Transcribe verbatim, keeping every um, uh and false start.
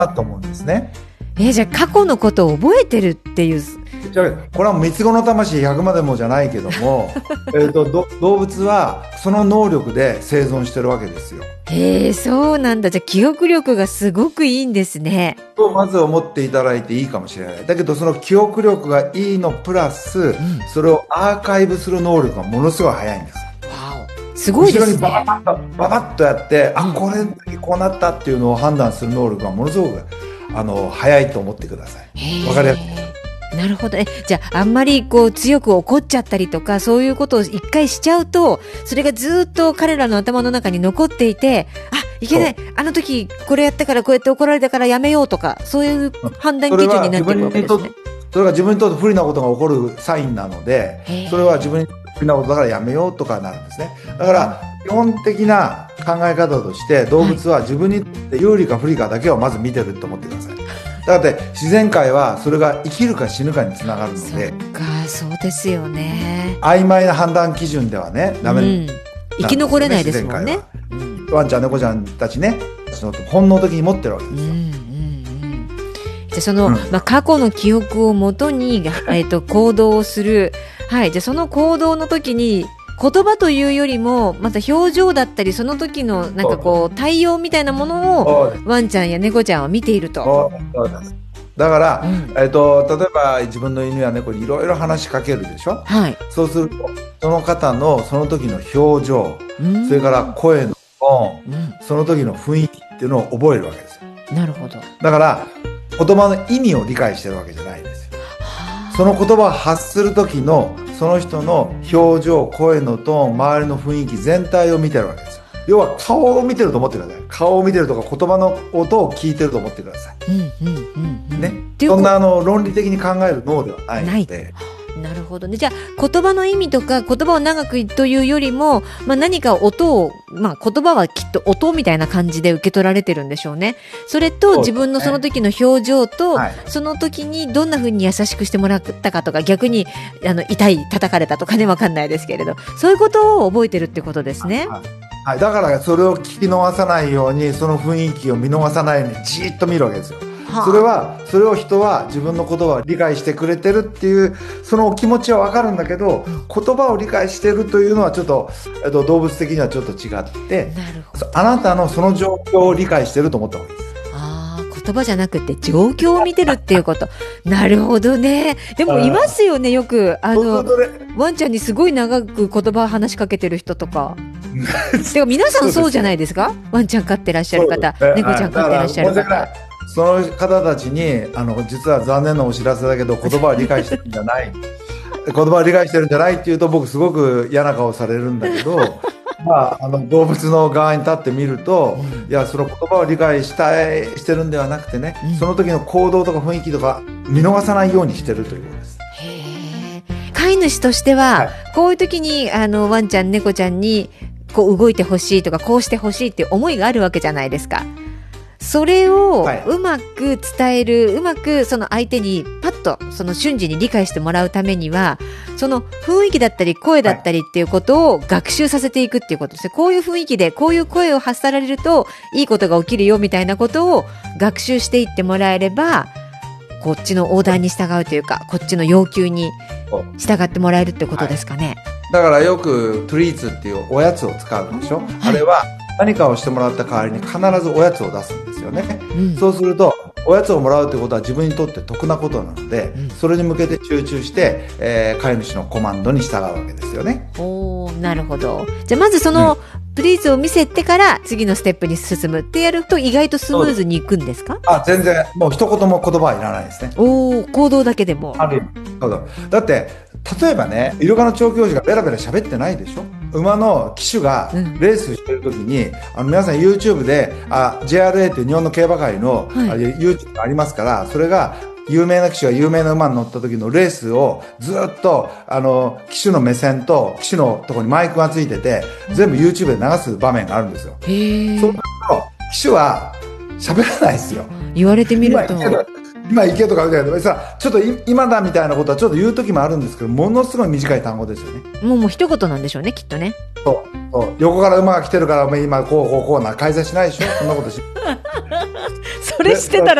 だと思うんですね。 えー、じゃあ過去のことを覚えてるっていう。 じゃあこれは三つ子の魂ひゃくまでもじゃないけどもえとど動物はその能力で生存してるわけですよ。 へえ、そうなんだ。じゃあ記憶力がすごくいいんですね。 とまず思っていただいていいかもしれない。だけどその記憶力がいいのプラス、うん、それをアーカイブする能力がものすごい早いんです。 すごいですね。 後ろにババッとババッとやって、あ、これこうなったっていうのを判断する能力がものすごくあの早いと思ってください。わかりやすい。 なるほど。え、じゃああんまりこう強く怒っちゃったりとかそういうことを一回しちゃうと、それがずっと彼らの頭の中に残っていて、あ、いけない、あの時これやったからこうやって怒られたからやめようとか、そういう判断基準になっていくわけですね。 それが自分にとって不利なことが起こるサインなので、それは自分にとって不利なことだからやめようとかなるんですね。だから基本的な考え方として動物は自分にとって有利か不利かだけをまず見てると思ってください。だって自然界はそれが生きるか死ぬかにつながるので。 そっか、そうですよね。 曖昧な判断基準ではね、ダメ、うん、 生き残れないですもんね。 ワンちゃん猫ちゃんたちね、その本能的に持ってるわけですよ。うんうんうん、 じゃあその、うん、まあ、過去の記憶をもとに、えっと、行動をする。はい。じゃあその行動の時に言葉というよりもまた表情だったりその時のなんかこう対応みたいなものをワンちゃんや猫ちゃんは見ていると。 そうです。だから、うん、えっと、例えば自分の犬や猫にいろいろ話しかけるでしょ、はい、そうするとその方のその時の表情、うん、それから声のトーン、うん、その時の雰囲気っていうのを覚えるわけですよ。 なるほど。 だから言葉の意味を理解してるわけじゃないんですよ。その言葉を発する時のその人の表情、声のトーン、周りの雰囲気全体を見てるわけですよ。要は顔を見てると思ってください。顔を見てるとか言葉の音を聞いてると思ってください。うんうんうんうん、ね。そんなあの論理的に考える脳ではないので。 なるほどね。じゃあ言葉の意味とか言葉を長くというよりも、まあ、何か音を、まあ、言葉はきっと音みたいな感じで受け取られてるんでしょうね。それと自分のその時の表情と、はい、その時にどんな風に優しくしてもらったかとか、逆にあの痛い叩かれたとかね、わかんないですけれど、そういうことを覚えてるってことですね。 はいはい、だからそれを聞き逃さないように、その雰囲気を見逃さないようにじーっと見るわけですよ。それはそれを人は自分の言葉を理解してくれてるっていうその気持ちは分かるんだけど、言葉を理解してるというのはちょっと、えっと、動物的にはちょっと違って、なるほど、あなたのその状況を理解してると思った方がいいです。 ああ、言葉じゃなくて状況を見てるっていうことなるほどね。でもいますよね、よくあのワンちゃんにすごい長く言葉を話しかけてる人とかてか皆さんそうじゃないですか。ワンちゃん飼ってらっしゃる方、猫ちゃん飼ってらっしゃる方、 その方たちにあの実は残念なお知らせだけど言葉を理解してるんじゃない言葉を理解してるんじゃないっていうと僕すごく嫌な顔されるんだけどまあ、あの動物の側に立ってみると、うん、いやその言葉を理解したいしてるんではなくてね、うん、その時の行動とか雰囲気とか見逃さないようにしてるということです。 へー。飼い主としては、はい、こういう時にあのワンちゃん猫ちゃんにこう動いてほしいとかこうしてほしいっていう思いがあるわけじゃないですか。それをうまく伝える、はい、うまくその相手にパッとその瞬時に理解してもらうためには、その雰囲気だったり声だったりっていうことを学習させていくっていうことですね。こういう雰囲気でこういう声を発されるといいことが起きるよみたいなことを学習していってもらえれば、こっちのオーダーに従うというか、こっちの要求に従ってもらえるってことですかね。 はい、だからよくトリーツっていうおやつを使うでしょ、はい、あれは何かをしてもらった代わりに必ずおやつを出すんですよね。うん、そうするとおやつをもらうということは自分にとって得なことなので、うん、それに向けて集中して、えー、飼い主のコマンドに従うわけですよね。 おー、なるほど。じゃあまずその、うん、プリーズを見せてから次のステップに進むってやると意外とスムーズにいくんですか？ あ、全然もう一言も言葉はいらないですね。 おー、行動だけでも。 ある意味。だって例えばね、イルカの調教師がベラベラ喋ってないでしょ。馬の騎手がレースしてる時に、うん、あの皆さん YouTube であ ジェイアールエー っていう日本の競馬界の、はい、YouTube がありますから、それが有名な騎手が有名な馬に乗った時のレースをずっとあの騎手の目線と騎手のところにマイクがついてて、全部 YouTube で流す場面があるんですよ。へー。そうすると騎手は喋らないですよ。 言われてみると今行けとか言うけどさ、ちょっと今だみたいなことはちょっと言う時もあるんですけど、ものすごい短い単語ですよね。 もうもう一言なんでしょうね、きっとね。 そうそう、横から馬が来てるから今こうこうこうな開催しないでしょ、そんなことしそそれしてたら